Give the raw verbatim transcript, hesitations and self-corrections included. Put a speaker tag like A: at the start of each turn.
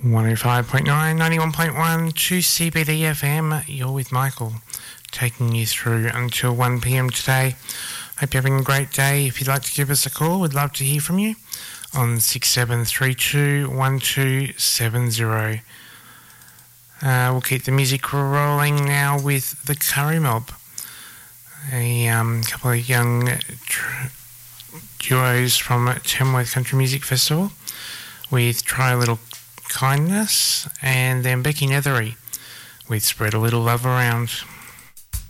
A: one oh five point nine, ninety-one point one to C B D F M. You're with Michael, taking you through until one p.m. today. Hope you're having a great day. If you'd like to give us a call, we'd love to hear from you on six seven three two, one two seven zero. Uh, we'll keep the music rolling now with the Curry Mob, a um, couple of young tr- duos from Tamworth Country Music Festival with Try a Little Kindness, and then Becky Nethery with Spread a Little Love Around.